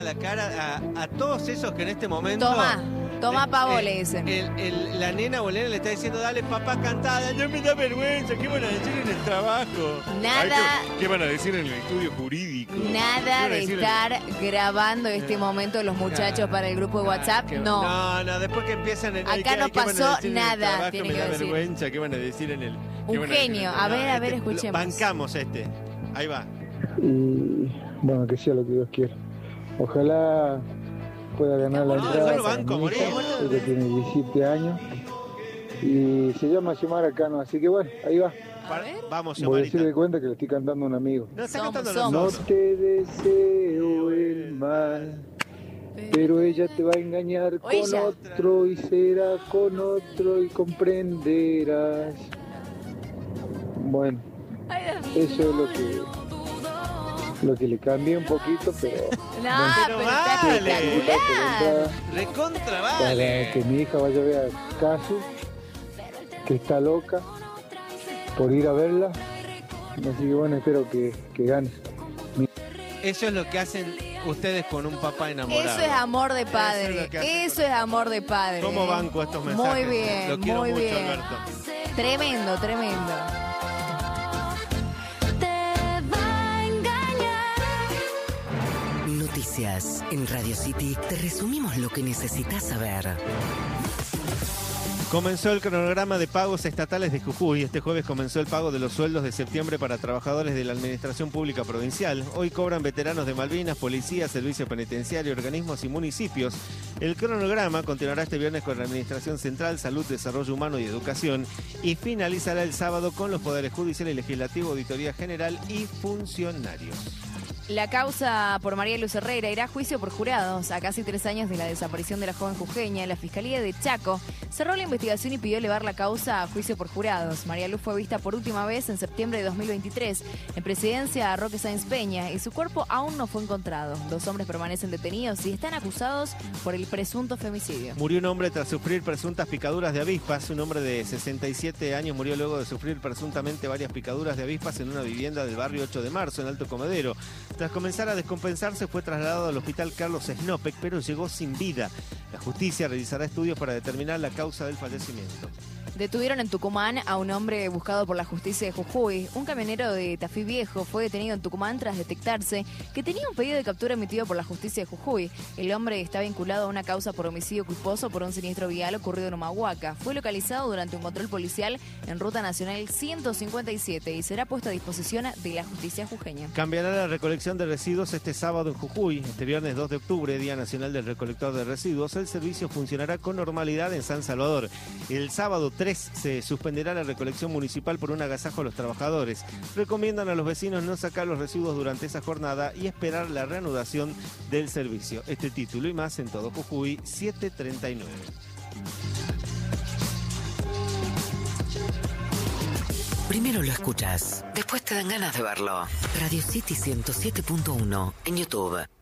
la cara a todos esos que en este momento... Toma pavo, le dicen. La nena o el nene le está diciendo, dale papá, cantada, no me da vergüenza, ¿qué van a decir en el trabajo? Nada. ¿Qué van a decir en el estudio jurídico? Nada de estar grabando este momento los muchachos para el grupo de WhatsApp, no. No, después que empiezan... Acá no pasó nada, tiene que decir. Vergüenza, ¿qué van a decir en el... Un genio, a ver, escuchemos. Bancamos ahí va. Y bueno, que sea lo que Dios quiera. Ojalá pueda ganar la entrada. Ella tiene 17 años y se llama Xiomara Cano, así que bueno, ahí va. Vamos, Xiomarita. Voy a decirle cuenta que le estoy cantando a un amigo. No te deseo el mal, pero ella te va a engañar con otro y será con otro y comprenderás. Bueno, eso es lo que le cambié un poquito, pero... pero vale. Recontra vale. Para que mi hija vaya a ver a Casu, que está loca por ir a verla. Así que bueno, espero que gane. Eso es lo que hacen ustedes con un papá enamorado. Eso es amor de padre. Eso es amor de padre. ¿Cómo banco estos mensajes? Muy bien, lo quiero muy mucho, bien. Alberto. Tremendo. Noticias en Radio City. Te resumimos lo que necesitas saber. Comenzó el cronograma de pagos estatales de Jujuy. Este jueves comenzó el pago de los sueldos de septiembre para trabajadores de la Administración Pública Provincial. Hoy cobran veteranos de Malvinas, policía, servicio penitenciario, organismos y municipios. El cronograma continuará este viernes con la Administración Central, Salud, Desarrollo Humano y Educación y finalizará el sábado con los poderes judicial y legislativo, auditoría general y funcionarios. La causa por María Luz Herrera irá a juicio por jurados. A casi 3 años de la desaparición de la joven jujeña, la Fiscalía de Chaco cerró la investigación y pidió elevar la causa a juicio por jurados. María Luz fue vista por última vez en septiembre de 2023 en Presidencia Roque Sáenz Peña y su cuerpo aún no fue encontrado. 2 hombres permanecen detenidos y están acusados por el presunto femicidio. Murió un hombre tras sufrir presuntas picaduras de avispas. Un hombre de 67 años murió luego de sufrir presuntamente varias picaduras de avispas en una vivienda del barrio 8 de Marzo, en Alto Comedero. Tras comenzar a descompensarse, fue trasladado al hospital Carlos Snopek, pero llegó sin vida. La justicia realizará estudios para determinar la causa del fallecimiento. Detuvieron en Tucumán a un hombre buscado por la justicia de Jujuy. Un camionero de Tafí Viejo fue detenido en Tucumán tras detectarse que tenía un pedido de captura emitido por la justicia de Jujuy. El hombre está vinculado a una causa por homicidio culposo por un siniestro vial ocurrido en Humahuaca. Fue localizado durante un control policial en Ruta Nacional 157 y será puesto a disposición de la justicia jujeña. Cambiará la recolección de residuos este sábado en Jujuy. Este viernes 2 de octubre, Día Nacional del Recolector de Residuos, el servicio funcionará con normalidad en San Salvador. El sábado 3 se suspenderá la recolección municipal por un agasajo a los trabajadores. Recomiendan a los vecinos no sacar los residuos durante esa jornada y esperar la reanudación del servicio. Este título y más en Todo Jujuy, 7:39. Primero lo escuchas, después te dan ganas de verlo. Radio City 107.1 en YouTube.